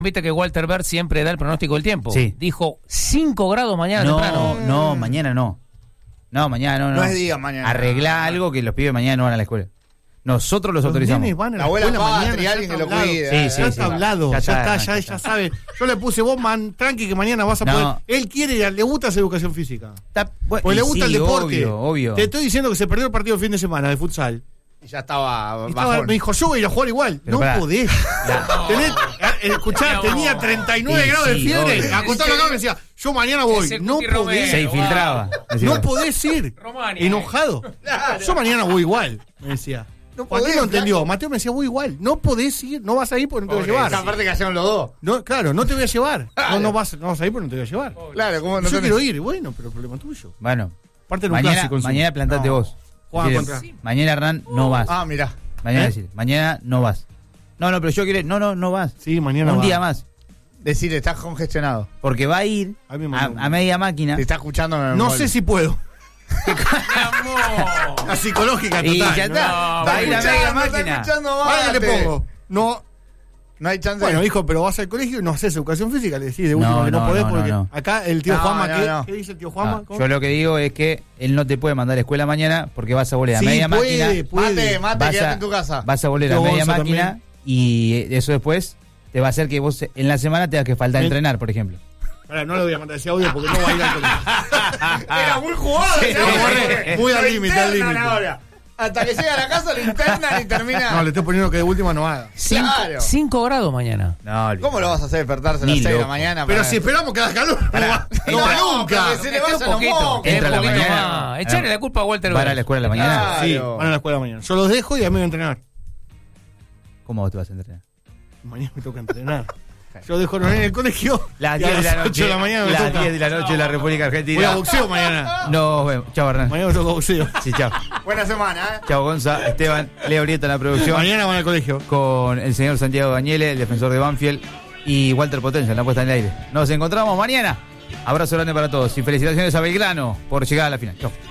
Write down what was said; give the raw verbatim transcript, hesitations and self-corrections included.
Viste que Walter Berg siempre da el pronóstico del tiempo. Sí. Dijo cinco grados mañana No, temprano. no, mañana no. No, mañana no, no. No es día mañana. Arreglá algo que los pibes mañana no van a la escuela. Nosotros los, Los autorizamos. nenes van a La la abuela escuela patria, mañana, alguien ya que lo está hablado. cuide. Sí, eh, sí, Ya sí. está hablado, Ya ya, está, está, ya ya, está. ya sabe. Yo le puse vos, man, tranqui, que mañana vas a No. poder. Él quiere, le gusta hacer educación física. Está- bueno, Porque le y gusta sí, el deporte. Obvio, obvio. Te estoy diciendo que se perdió el partido el fin de semana de futsal. Y ya estaba Y estaba- bajón. me dijo, yo voy a ir a jugar igual. Pero no pará. podés. Tenés- eh, escuchá, No. tenía treinta y nueve Sí, grados de sí, fiebre. obvio. Acostado acá me decía, yo mañana voy. Ese No Cuti Romero. podés. Se infiltraba. Decía, No podés ir. Romani, Enojado. Claro. Yo mañana voy igual, me decía. No Mateo podés, no entendió. flaco. Mateo me decía, voy igual. No podés ir, no vas a ir porque no te voy a Esa llevar. parte que hacían los dos. No, claro, no te voy a llevar. No, no, vas, no vas a ir porque no te voy a llevar. Claro, ¿cómo no Yo tenés? quiero ir, bueno, pero el problema es tuyo. Bueno, Aparte en un mañana, clásico encima. mañana plantate No. vos. Juegan Decir, contra- Mañana, Hernán, no vas. Ah, mirá. Mañana ¿Eh? decir, mañana no vas. No, no, pero yo quiero. No, no, no vas. Sí, mañana Un va. día más. Decir, estás congestionado. Porque va a ir A mí me a, mandó un- a media máquina. Te está escuchando en el No móvil. sé si puedo. Mi amor. La psicológica total. Y ya ¿no? está. No, va a ir a Está media escuchando, está máquina. escuchando Vaya, mate. le pongo. No. No hay chance. Bueno, hijo, pero vas al colegio y no haces educación física. Le decís de último No, que no, no, podés no, porque no. acá el tío No, Juanma, no, ¿qué, no. ¿qué dice el tío Juanma? No, ¿Cómo? yo lo que digo es que él no te puede mandar a la escuela mañana porque vas a volver a Sí, media puede, máquina. puede. Mate, mate, Vas quédate a, en tu casa. vas a volver a Tío media Gonza máquina también. y eso después te va a hacer que vos en la semana tengas que faltar a Sí. entrenar, por ejemplo. Pará, no le voy a mandar ese audio porque no va a ir al colegio. Era muy jugado. Sí, ese lo hombre. borré. Muy al Lo límite, al internan límite. ahora. Hasta que llega a la casa lo internan y termina. No, le estoy poniendo que de última no haga. Cinco, Claro. cinco grados mañana. No, olvidate. ¿Cómo lo vas a hacer despertarse a las Ni seis de la loco. mañana? Pero para- si esperamos que haga calor, no va, no va No, nunca. pero se le Espera vayan un los poquito. mocos. Entra un a la poquito mañana. más. Echarle la culpa a Walter ¿Van a Berg. la escuela a la mañana? Claro. Sí, van a la escuela mañana. Yo los dejo y a mí me voy a entrenar. ¿Cómo vos te vas a entrenar? Mañana me toca entrenar. Yo dejo a los nenes en el colegio. Las y a diez de la las noche. ocho de la mañana me Las toca. diez de la noche en la República Voy a Argentina. boxeo mañana. Nos vemos. Chao, Hernán. Mañana me toca boxeo. Sí, chao. Buena semana, ¿eh? Chao, Gonza, Esteban, Leo Brieta en la producción. Mañana van al colegio. Con el señor Santiago Bañele, el defensor de Banfield, y Walter Potencia en la puesta en el aire. Nos encontramos mañana. Abrazo grande para todos y felicitaciones a Belgrano por llegar a la final. Chao.